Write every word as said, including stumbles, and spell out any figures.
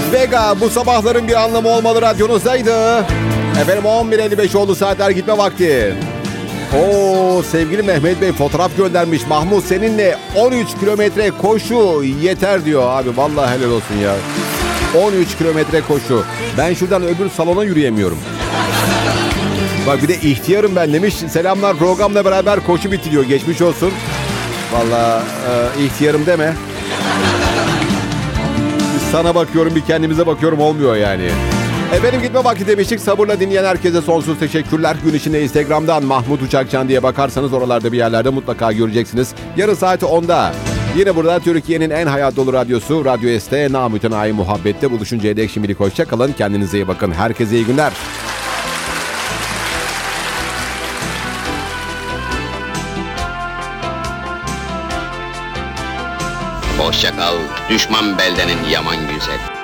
Vega, bu sabahların bir anlamı olmalı radyonuzdaydı. Efendim on bir elli beş oldu, saatler gitme vakti. Oo, sevgili Mehmet Bey fotoğraf göndermiş. Mahmut, seninle on üç kilometre koşu yeter diyor. Abi vallahi helal olsun ya. on üç kilometre koşu. Ben şuradan öbür salona yürüyemiyorum. Bak bir de ihtiyarım ben demiş. Selamlar, programla beraber koşu bitiriyor. Geçmiş olsun. Vallahi e, ihtiyarım deme. Sana bakıyorum, bir kendimize bakıyorum, olmuyor yani. Efendim gitme vakti demiştik. Sabırla dinleyen herkese sonsuz teşekkürler. Gün içinde Instagram'dan Mahmut Uçakcan diye bakarsanız oralarda bir yerlerde mutlaka göreceksiniz. Yarın saat onda yine burada Türkiye'nin en hayat dolu radyosu Radyo S'te namütenayi muhabbette buluşuncaya dek şimdilik hoşça kalın. Kendinize iyi bakın. Herkese iyi günler. Hoşça kal, düşman beldenin yaman güzel.